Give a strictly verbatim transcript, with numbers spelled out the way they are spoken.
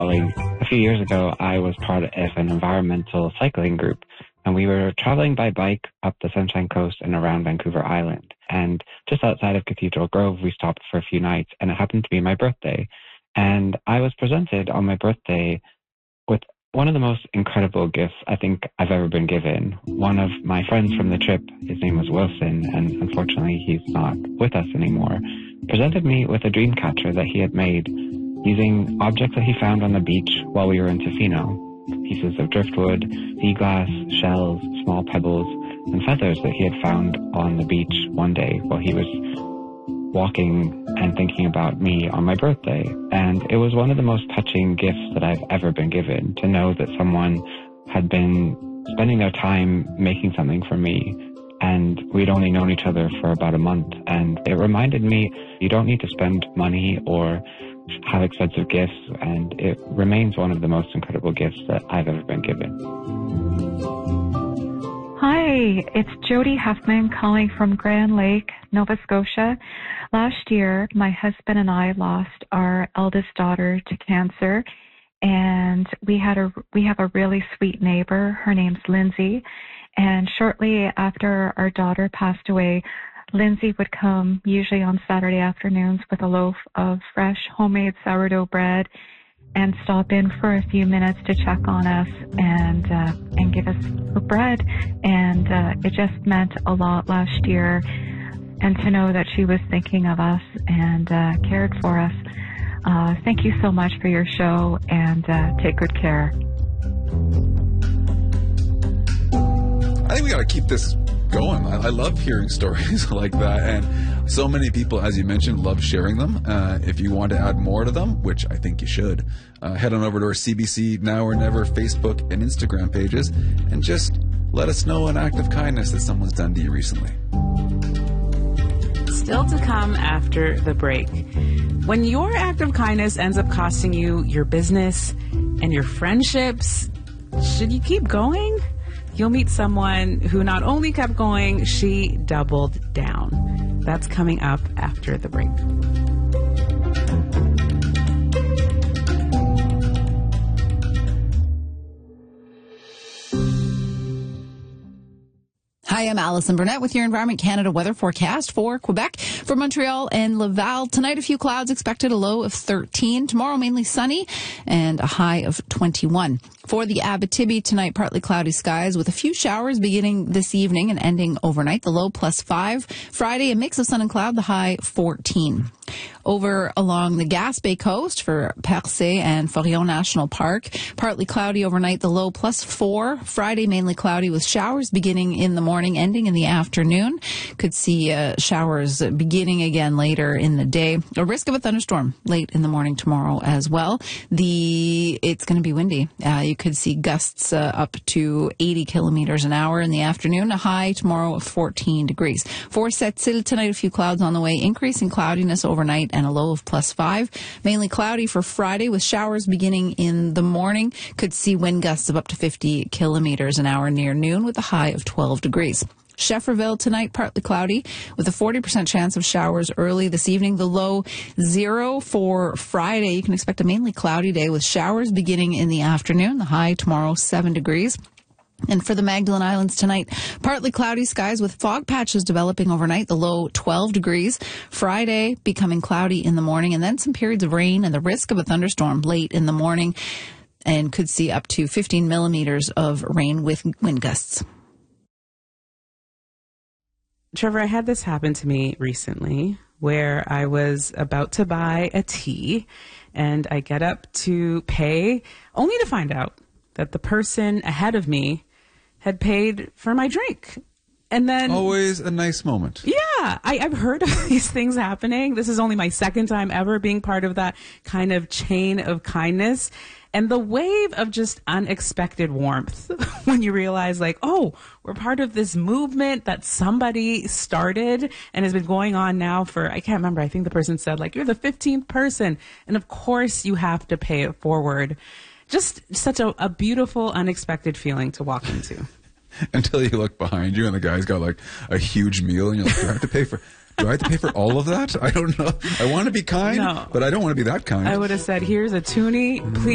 A few years ago, I was part of an environmental cycling group, and we were traveling by bike up the Sunshine Coast and around Vancouver Island. And just outside of Cathedral Grove, we stopped for a few nights, and it happened to be my birthday. And I was presented on my birthday with one of the most incredible gifts I think I've ever been given. One of my friends from the trip, his name was Wilson, and unfortunately he's not with us anymore, presented me with a dream catcher that he had made using objects that he found on the beach while we were in Tofino. Pieces of driftwood, sea glass, shells, small pebbles, and feathers that he had found on the beach one day while he was walking and thinking about me on my birthday. And it was one of the most touching gifts that I've ever been given, to know that someone had been spending their time making something for me. And we'd only known each other for about a month. And it reminded me, you don't need to spend money or have expensive gifts. And it remains one of the most incredible gifts that I've ever been given. Hi, it's Jody Huffman calling from Grand Lake, Nova Scotia. Last year, my husband and I lost our eldest daughter to cancer, and we had a we have a really sweet neighbor. Her name's Lindsay, and shortly after our daughter passed away, Lindsay would come usually on Saturday afternoons with a loaf of fresh homemade sourdough bread and stop in for a few minutes to check on us and uh, and give us her bread. And uh, it just meant a lot last year. And to know that she was thinking of us and uh, cared for us. Uh, thank you so much for your show, and uh, take good care. I think we got to keep this going. I, I love hearing stories like that, and so many people, as you mentioned, love sharing them. Uh, if you want to add more to them, which I think you should, uh, head on over to our C B C Now or Never Facebook and Instagram pages, and just let us know an act of kindness that someone's done to you recently. Still to come after the break. When your act of kindness ends up costing you your business and your friendships, should you keep going? You'll meet someone who not only kept going, she doubled down. That's coming up after the break. Hi, I'm Allison Burnett with your Environment Canada weather forecast for Quebec. For Montreal and Laval, tonight a few clouds expected, a low of thirteen. Tomorrow mainly sunny and a high of twenty-one. For the Abitibi, tonight partly cloudy skies with a few showers beginning this evening and ending overnight. The low plus five. Friday, a mix of sun and cloud, the high fourteen. Over along the Gaspé coast for Percé and Forillon National Park, partly cloudy overnight, the low plus four. Friday, mainly cloudy with showers beginning in the morning, ending in the afternoon. Could see uh, showers beginning again later in the day. A risk of a thunderstorm late in the morning tomorrow as well. The It's going to be windy. Uh, you could see gusts uh, up to eighty kilometers an hour in the afternoon. A high tomorrow of fourteen degrees. For Sept-Îles tonight, a few clouds on the way, increasing cloudiness overnight and a low of plus five. Mainly cloudy for Friday with showers beginning in the morning. Could see wind gusts of up to fifty kilometers an hour near noon with a high of twelve degrees. Schefferville tonight, partly cloudy with a forty percent chance of showers early this evening. The low zero for Friday. You can expect a mainly cloudy day with showers beginning in the afternoon. The high tomorrow, seven degrees. And for the Magdalen Islands tonight, partly cloudy skies with fog patches developing overnight, the low twelve degrees. Friday becoming cloudy in the morning, and then some periods of rain and the risk of a thunderstorm late in the morning, and could see up to fifteen millimeters of rain with wind gusts. Trevor, I had this happen to me recently where I was about to buy a tea and I get up to pay only to find out that the person ahead of me had paid for my drink. And then always a nice moment. Yeah, I, I've heard of these things happening. This is only my second time ever being part of that kind of chain of kindness. And the wave of just unexpected warmth when you realize, like, oh, we're part of this movement that somebody started and has been going on now for, I can't remember, I think the person said, like, you're the fifteenth person. And of course you have to pay it forward. Just such a, a beautiful, unexpected feeling to walk into. Until you look behind you and the guy's got like a huge meal and you're like, do I have to pay for, do I have to pay for all of that? I don't know. I want to be kind, no. but I don't want to be that kind. I would have said, here's a toonie, please.